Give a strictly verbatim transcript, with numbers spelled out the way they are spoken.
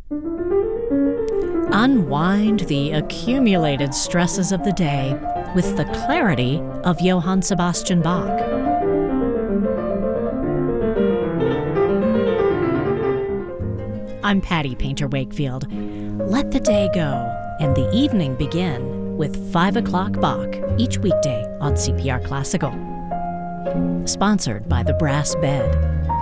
Unwind the accumulated stresses of the day with the clarity of Johann Sebastian Bach. I'm Patty Painter Wakefield. Let the day go and the evening begin with five o'clock Bach each weekday on C P R Classical. Sponsored by the Brass Bed.